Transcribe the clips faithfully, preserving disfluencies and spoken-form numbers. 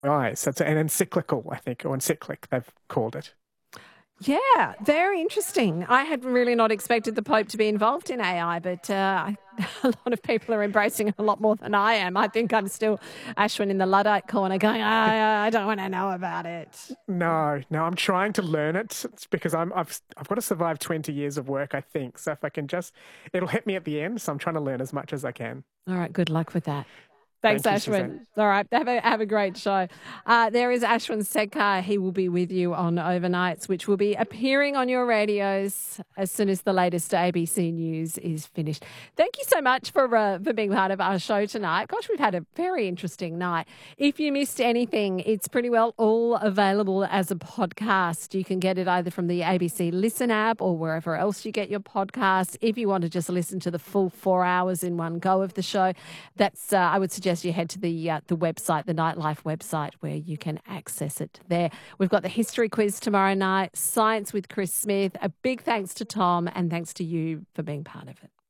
Right, so it's an encyclical, I think, or encyclic, they've called it. Yeah, very interesting. I had really not expected the Pope to be involved in A I, but uh, a lot of people are embracing it a lot more than I am. I think I'm still Ashwin in the Luddite corner going, I, I don't want to know about it. No, no, I'm trying to learn it. It's because I'm, I've, I've got to survive twenty years of work, I think. So if I can just, it'll hit me at the end. So I'm trying to learn as much as I can. All right, good luck with that. Thanks, Thank you, Ashwin. Suzanne. All right, have a, have a great show. Uh, there is Ashwin Sedkar. He will be with you on Overnights, which will be appearing on your radios as soon as the latest A B C News is finished. Thank you so much for uh, for being part of our show tonight. Gosh, we've had a very interesting night. If you missed anything, it's pretty well all available as a podcast. You can get it either from the A B C Listen app or wherever else you get your podcasts. If you want to just listen to the full four hours in one go of the show, that's uh, I would suggest you head to the uh, the website, the Nightlife website, where you can access it there. We've got the history quiz tomorrow night, science with Chris Smith. A big thanks to Tom and thanks to you for being part of it.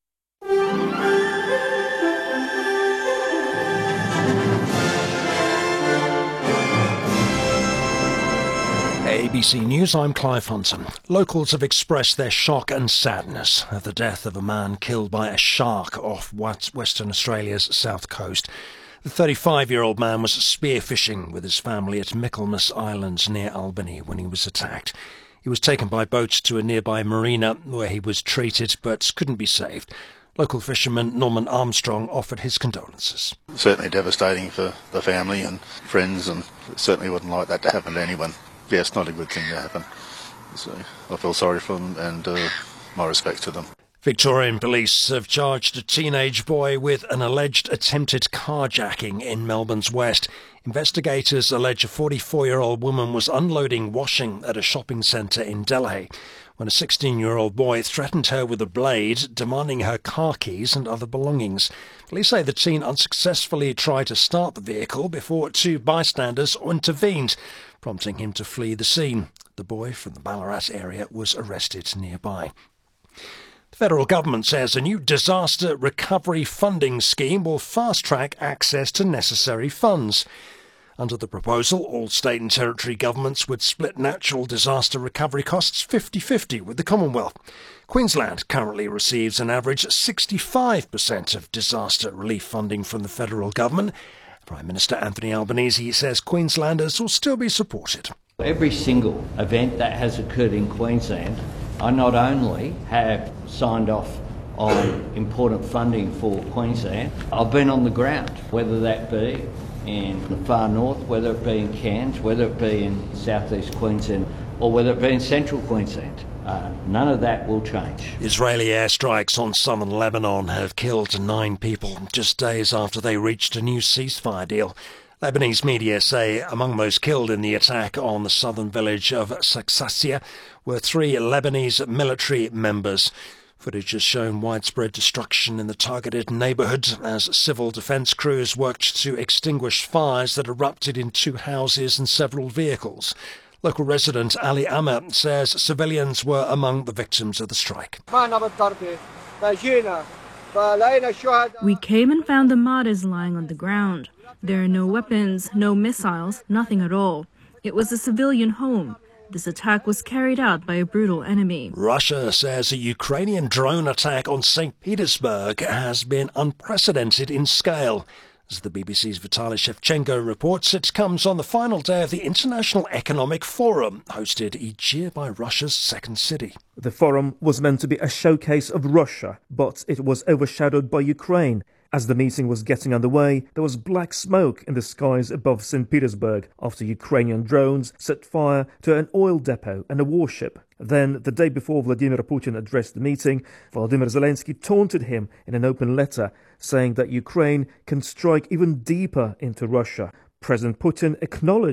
A B C News, I'm Clive Hunton. Locals have expressed their shock and sadness at the death of a man killed by a shark off Western Australia's south coast. The thirty-five-year-old man was spearfishing with his family at Michaelmas Island near Albany when he was attacked. He was taken by boat to a nearby marina where he was treated but couldn't be saved. Local fisherman Norman Armstrong offered his condolences. Certainly devastating for the family and friends, and certainly wouldn't like that to happen to anyone. Yeah, it's not a good thing to happen. So I feel sorry for them and uh, my respect to them. Victorian police have charged a teenage boy with an alleged attempted carjacking in Melbourne's west. Investigators allege a forty-four-year-old woman was unloading washing at a shopping centre in Delhi when a sixteen-year-old boy threatened her with a blade, demanding her car keys and other belongings. Police say the teen unsuccessfully tried to start the vehicle before two bystanders intervened, prompting him to flee the scene. The boy from the Ballarat area was arrested nearby. The federal government says a new disaster recovery funding scheme will fast-track access to necessary funds. Under the proposal, all state and territory governments would split natural disaster recovery costs fifty-fifty with the Commonwealth. Queensland currently receives an average sixty-five percent of disaster relief funding from the federal government. Prime Minister Anthony Albanese says Queenslanders will still be supported. Every single event that has occurred in Queensland, I not only have signed off on important funding for Queensland, I've been on the ground, whether that be in the far north, whether it be in Cairns, whether it be in southeast Queensland, or whether it be in central Queensland. Uh, none of that will change. Israeli airstrikes on southern Lebanon have killed nine people just days after they reached a new ceasefire deal. Lebanese media say among those killed in the attack on the southern village of Saksassia were three Lebanese military members. Footage has shown widespread destruction in the targeted neighbourhood as civil defence crews worked to extinguish fires that erupted in two houses and several vehicles. Local resident Ali Amr says civilians were among the victims of the strike. We came and found the martyrs lying on the ground. There are no weapons, no missiles, nothing at all. It was a civilian home. This attack was carried out by a brutal enemy. Russia says a Ukrainian drone attack on Saint Petersburg has been unprecedented in scale. As the B B C's Vitaly Shevchenko reports, it comes on the final day of the International Economic Forum, hosted each year by Russia's second city. The forum was meant to be a showcase of Russia, but it was overshadowed by Ukraine. As the meeting was getting underway, there was black smoke in the skies above Saint Petersburg after Ukrainian drones set fire to an oil depot and a warship. Then, the day before Vladimir Putin addressed the meeting, Volodymyr Zelensky taunted him in an open letter, saying that Ukraine can strike even deeper into Russia. President Putin acknowledged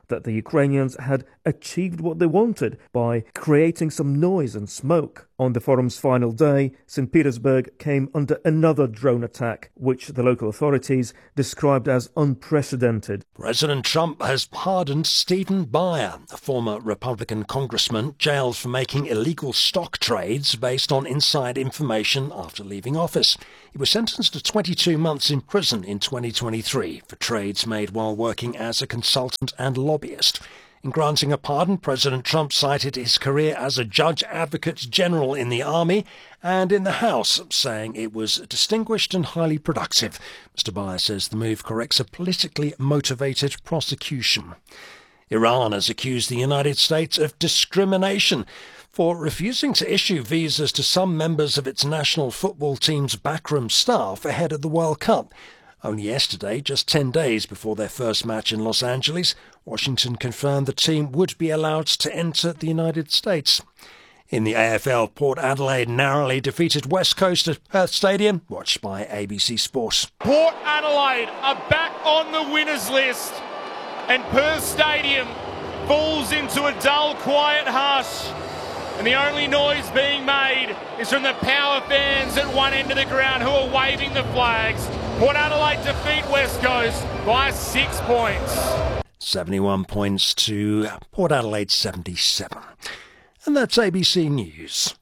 that the Ukrainians had achieved what they wanted by creating some noise and smoke. On the forum's final day, Saint Petersburg came under another drone attack, which the local authorities described as unprecedented. President Trump has pardoned Stephen Breyer, a former Republican congressman jailed for making illegal stock trades based on inside information after leaving office. He was sentenced to twenty-two months in prison in twenty twenty-three for trades made while working as a consultant and lobbyist. In granting a pardon, President Trump cited his career as a judge advocate general in the army and in the House, saying it was distinguished and highly productive. Mister Breyer says the move corrects a politically motivated prosecution. Iran has accused the United States of discrimination for refusing to issue visas to some members of its national football team's backroom staff ahead of the World Cup. Only yesterday, just ten days before their first match in Los Angeles, Washington confirmed the team would be allowed to enter the United States. In the A F L, Port Adelaide narrowly defeated West Coast at Perth Stadium, watched by A B C Sport. Port Adelaide are back on the winners list, and Perth Stadium falls into a dull, quiet hush. And the only noise being made is from the Power fans at one end of the ground who are waving the flags. Port Adelaide defeat West Coast by six points. seventy-one points to Port Adelaide seventy-seven. And that's A B C News.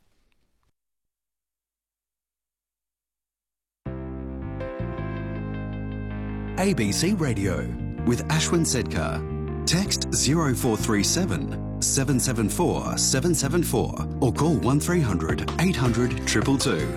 A B C Radio with Ashwin Sedkar. Text zero four three seven, seven seven four, seven seven four or call one three hundred, eight hundred, two two two.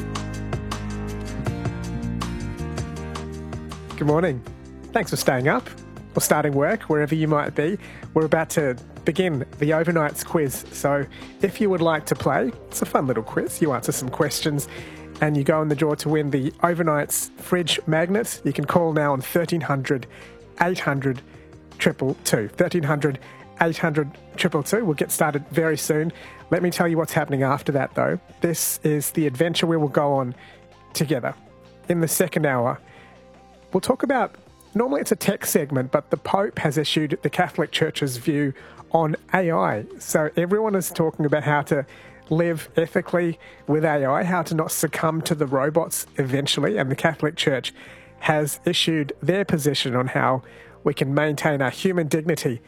Good morning. Thanks for staying up or starting work, wherever you might be. We're about to begin the Overnights quiz. So if you would like to play, it's a fun little quiz. You answer some questions and you go in the draw to win the Overnights fridge magnet. You can call now on thirteen hundred, eight hundred, two two two. thirteen hundred, eight hundred, two two two. We'll get started very soon. Let me tell you what's happening after that, though. This is the adventure we will go on together. In the second hour, we'll talk about, normally it's a tech segment, but the Pope has issued the Catholic Church's view on A I. So everyone is talking about how to live ethically with A I, how to not succumb to the robots eventually. And the Catholic Church has issued their position on how we can maintain our human dignity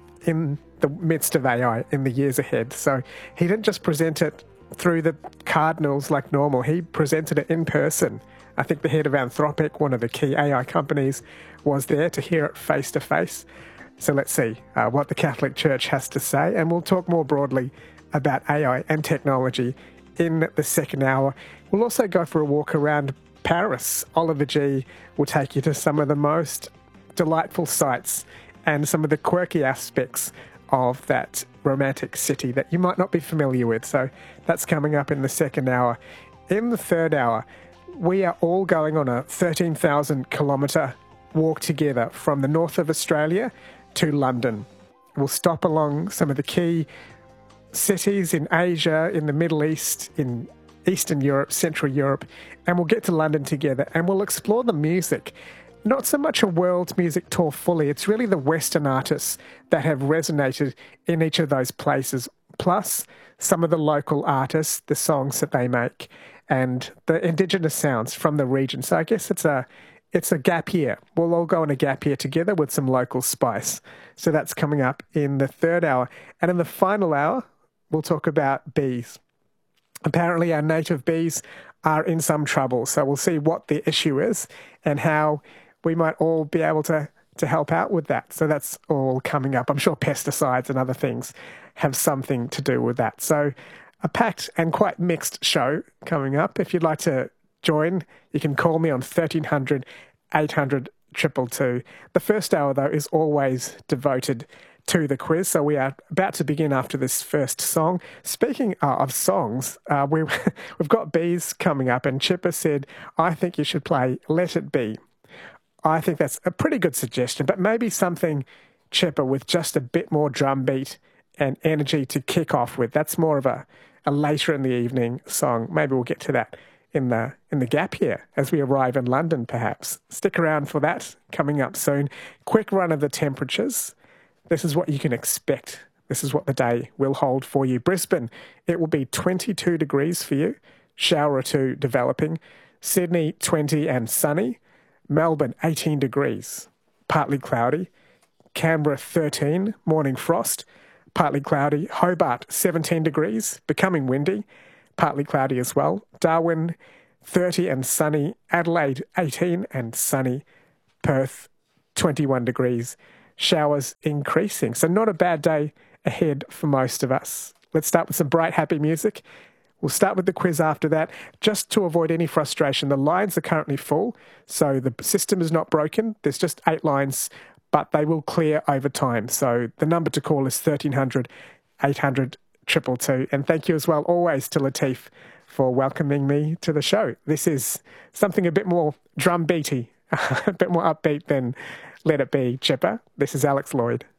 in the midst of A I in the years ahead. So he didn't just present it through the cardinals like normal. He presented it in person. I think the head of Anthropic, one of the key A I companies, was there to hear it face to face. So let's see uh, what the Catholic Church has to say. And we'll talk more broadly about A I and technology in the second hour. We'll also go for a walk around Paris. Oliver G will take you to some of the most delightful sights and some of the quirky aspects of that romantic city that you might not be familiar with. So that's coming up in the second hour. In the third hour, we are all going on a thirteen thousand kilometre walk together from the north of Australia to London. We'll stop along some of the key cities in Asia, in the Middle East, in Eastern Europe, Central Europe, and we'll get to London together and we'll explore the music. Not so much a world music tour fully, it's really the Western artists that have resonated in each of those places, plus some of the local artists, the songs that they make, and the Indigenous sounds from the region. So I guess it's a it's a gap year. We'll all go on a gap year together with some local spice. So that's coming up in the third hour. And in the final hour, we'll talk about bees. Apparently our native bees are in some trouble. So we'll see what the issue is and how we might all be able to, to help out with that. So that's all coming up. I'm sure pesticides and other things have something to do with that. So a packed and quite mixed show coming up. If you'd like to join, you can call me on thirteen hundred, eight hundred, two two two. The first hour, though, is always devoted to the quiz. So we are about to begin after this first song. Speaking uh, of songs, uh, we, we've got bees coming up, and Chipper said, I think you should play Let It Be. I think that's a pretty good suggestion, but maybe something, Chipper, with just a bit more drum beat and energy to kick off with. That's more of a, a later in the evening song. Maybe we'll get to that in the in the gap here as we arrive in London, perhaps. Stick around for that, coming up soon. Quick run of the temperatures. this is what you can expect. This is what the day will hold for you. Brisbane, it will be twenty-two degrees for you, shower or two developing. Sydney, twenty and sunny. Melbourne, eighteen degrees, partly cloudy. Canberra, thirteen, morning frost, partly cloudy. Hobart, seventeen degrees, becoming windy, partly cloudy as well. Darwin, thirty and sunny. Adelaide, eighteen and sunny. Perth, twenty-one degrees, showers increasing. So not a bad day ahead for most of us. Let's start with some bright, happy music. We'll start with the quiz after that. Just to avoid any frustration, the lines are currently full, so the system is not broken. There's just eight lines, but they will clear over time. So the number to call is thirteen hundred, eight hundred, two two two. And thank you as well, always, to Latif for welcoming me to the show. This is something a bit more drum beaty, a bit more upbeat than Let It Be, Chipper. This is Alex Lloyd.